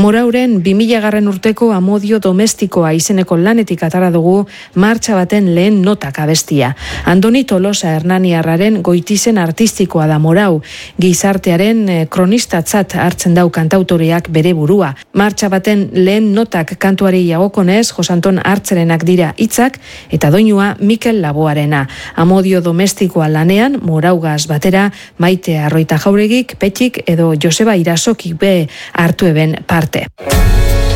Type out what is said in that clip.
Morauren 2000 urteko amodio domestikoa izeneko lanetik atara dugu martxa baten lehen notak abestia. Andoni Tolosa Hernaniarraren goitizen artistikoa da Morau, gizartearen kronistatzat hartzen dau kantautoreak bere burua. Martxa baten lehen notak kantuari jagokonez, Josanton Hartzerenak dira hitzak eta doinua Mikel Laboarena. Amodio domestikoa lanean, Moraugaz batera, Maite Arroita Jauregik, Petxik edo Joseba Irasokik be hartu eben parte.